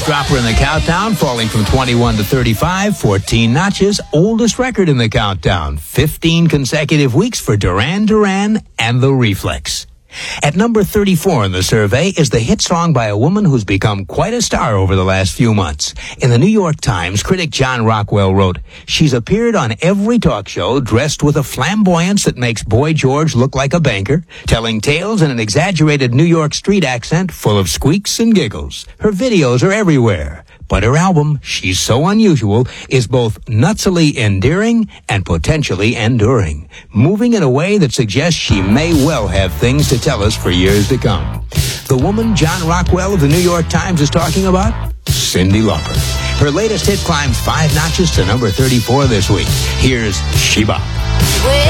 dropper in the countdown, falling from 21 to 35, 14 notches. Oldest record in the countdown, 15 consecutive weeks for Duran Duran and The Reflex. At number 34 in the survey is the hit song by a woman who's become quite a star over the last few months. In the New York Times, critic John Rockwell wrote, "She's appeared on every talk show dressed with a flamboyance that makes Boy George look like a banker, telling tales in an exaggerated New York street accent full of squeaks and giggles. Her videos are everywhere. But her album, She's So Unusual, is both nutsily endearing and potentially enduring, moving in a way that suggests she may well have things to tell us for years to come." The woman John Rockwell of the New York Times is talking about? Cyndi Lauper. Her latest hit climbs 5 notches to number 34 this week. Here's She Bop.